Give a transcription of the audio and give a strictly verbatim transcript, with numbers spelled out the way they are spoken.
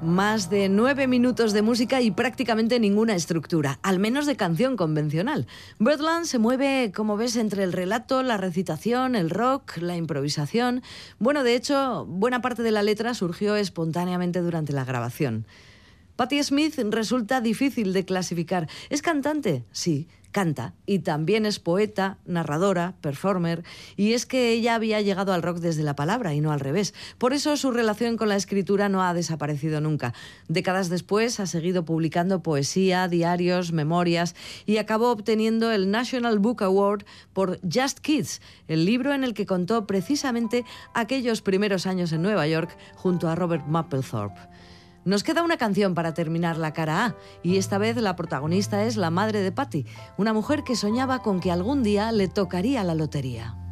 Más de nueve minutos de música y prácticamente ninguna estructura, al menos de canción convencional. Birdland se mueve, como ves, entre el relato, la recitación, el rock, la improvisación. Bueno, de hecho, buena parte de la letra surgió espontáneamente durante la grabación. Patti Smith resulta difícil de clasificar. ¿Es cantante? Sí, canta. Y también es poeta, narradora, performer. Y es que ella había llegado al rock desde la palabra y no al revés. Por eso su relación con la escritura no ha desaparecido nunca. Décadas después ha seguido publicando poesía, diarios, memorias y acabó obteniendo el National Book Award por Just Kids, el libro en el que contó precisamente aquellos primeros años en Nueva York junto a Robert Mapplethorpe. Nos queda una canción para terminar la cara A, y esta vez la protagonista es la madre de Patti, una mujer que soñaba con que algún día le tocaría la lotería.